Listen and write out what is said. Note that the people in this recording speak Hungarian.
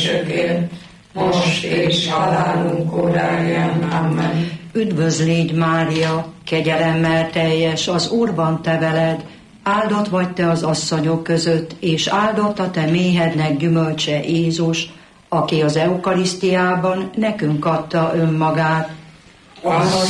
bűnösökért, most és halálunk óráján. Amen. Üdvözl légy, Mária, kegyelemmel teljes, az Úrban te veled, áldott vagy te az asszonyok között, és áldott a te méhednek gyümölcse Jézus, aki az eukarisztiában nekünk adta önmagát.